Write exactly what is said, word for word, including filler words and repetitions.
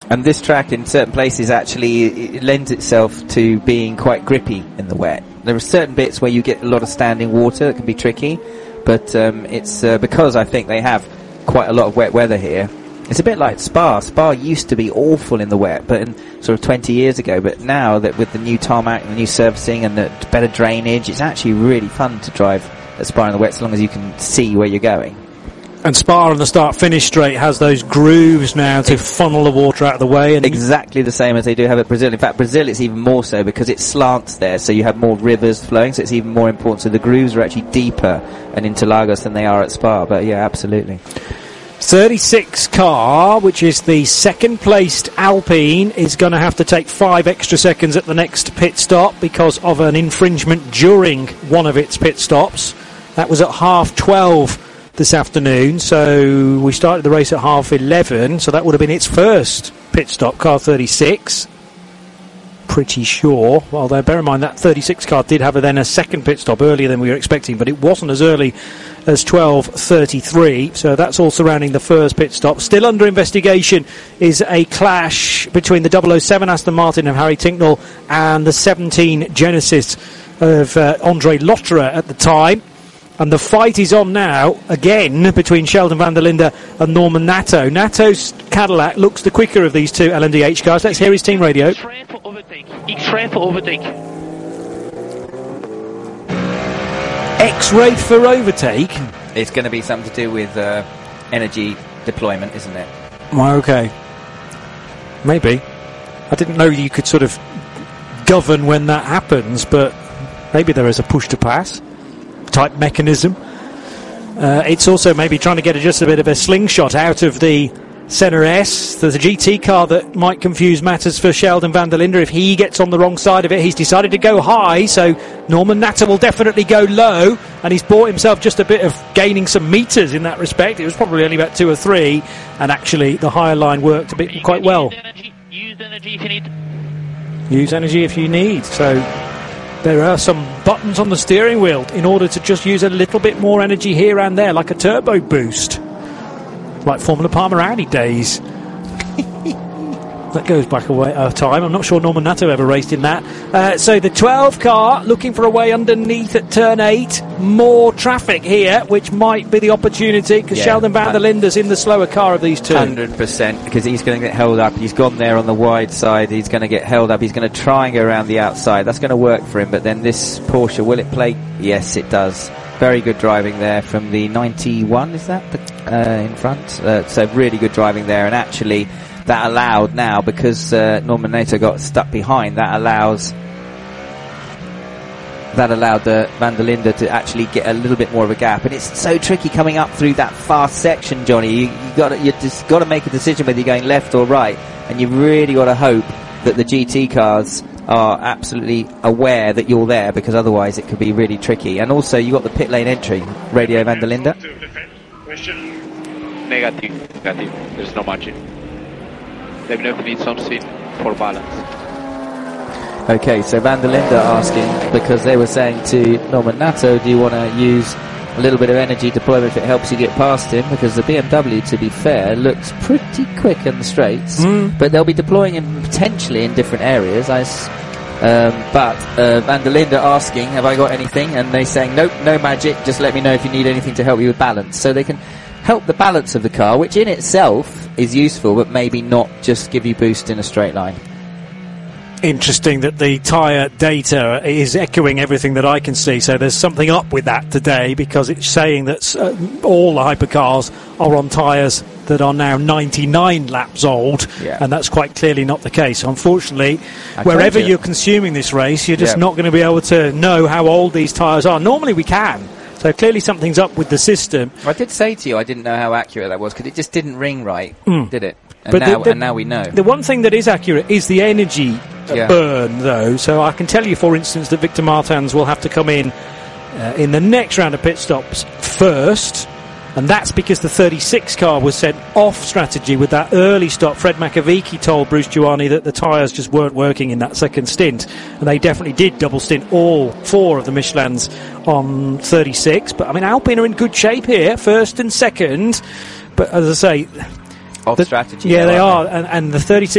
And this track in certain places actually it lends itself to being quite grippy in the wet. There are certain bits where you get a lot of standing water that can be tricky, but um, it's uh, because I think they have quite a lot of wet weather here. It's a bit like Spa. Spa used to be awful in the wet, but in sort of twenty years ago. But now that with the new tarmac and the new surfacing and the better drainage, it's actually really fun to drive at Spa in the wet, as long as you can see where you're going. And Spa on the start-finish straight has those grooves now to funnel the water out of the way. And exactly the same as they do have at Brazil. In fact, Brazil it's even more so because it slants there, so you have more rivers flowing, so it's even more important. So the grooves are actually deeper in Interlagos than they are at Spa. But yeah, absolutely. thirty-six car, which is the second-placed Alpine, is going to have to take five extra seconds at the next pit stop because of an infringement during one of its pit stops. That was at half twelve this afternoon, so we started the race at half eleven, so that would have been its first pit stop, car thirty-six. Pretty sure. Although bear in mind that thirty-six car did have a, then a second pit stop earlier than we were expecting, but it wasn't as early as twelve thirty-three, so that's all surrounding the first pit stop. Still under investigation is a clash between the double oh seven Aston Martin of Harry Tincknell and the seventeen Genesis of uh, Andre Lotterer at the time. And the fight is on now, again, between Sheldon van der Linde and Norman Nato. Nato's Cadillac looks the quicker of these two L M D H cars. Let's hear his team radio. X-ray for overtake. X-ray for overtake. X-ray for overtake? It's going to be something to do with uh, energy deployment, isn't it? Well, okay. Maybe. I didn't know you could sort of govern when that happens, but maybe there is a push to pass type mechanism. Uh, it's also maybe trying to get just a bit of a slingshot out of the Senna S. There's a G T car that might confuse matters for Sheldon van der Linde if he gets on the wrong side of it. He's decided to go high, so Norman Natter will definitely go low, and he's bought himself just a bit of gaining some metres in that respect. It was probably only about two or three, and actually the higher line worked a bit quite well. Use energy if you need. Use energy if you need. So there are some buttons on the steering wheel in order to just use a little bit more energy here and there, like a turbo boost, like Formula Parma Audi days. That goes back a way of time. I'm not sure Norman Nato ever raced in that. Uh, so the twelve car looking for a way underneath at turn eight. More traffic here, which might be the opportunity because yeah, Sheldon van der Linde's in the slower car of these two. one hundred percent, because he's going to get held up. He's gone there on the wide side. He's going to get held up. He's going to try and go around the outside. That's going to work for him. But then this Porsche, will it play? Yes, it does. Very good driving there from the ninety-one, is that uh, in front? Uh, so really good driving there, and actually that allowed now, because uh, Norman Nato got stuck behind, that allows that allowed the Van der Linde to actually get a little bit more of a gap. And it's so tricky coming up through that fast section, Johnny. You, you got you just got to make a decision whether you're going left or right, and you've really got to hope that the G T cars are absolutely aware that you're there, because otherwise it could be really tricky. And also you got the pit lane entry, Radio Van der Linde. Negative, negative. There's no margin. They will need some speed for balance. Okay, so Van der Linde asking, because they were saying to Norman Nato, do you want to use a little bit of energy deployment if it helps you get past him? Because the B M W, to be fair, looks pretty quick in the straights, mm. but they'll be deploying him potentially in different areas. I s- um, but uh, Van der Linde asking, have I got anything? And they saying, nope, no magic, just let me know if you need anything to help you with balance. So they can help the balance of the car, which in itself is useful, but maybe not just give you boost in a straight line. Interesting that the tyre data is echoing everything that I can see, so there's something up with that today, because it's saying that uh, all the hypercars are on tyres that are now ninety-nine laps old, yeah. and that's quite clearly not the case. Unfortunately, I wherever you. you're consuming this race, you're just yeah. not going to be able to know how old these tyres are. Normally we can. So clearly something's up with the system. I did say to you I didn't know how accurate that was, because it just didn't ring right, mm. did it? And, but now, the, the, and now we know. The one thing that is accurate is the energy yeah. burn, though. So I can tell you, for instance, that Victor Martins will have to come in uh, in the next round of pit stops first, and that's because the thirty-six car was sent off strategy with that early stop. Fred McAveeky told Bruce Giuani that the tyres just weren't working in that second stint, and they definitely did double stint all four of the Michelins on thirty-six. But I mean, Alpine are in good shape here, first and second. But as I say, off the, strategy. Yeah, they are are, and, and the thirty-six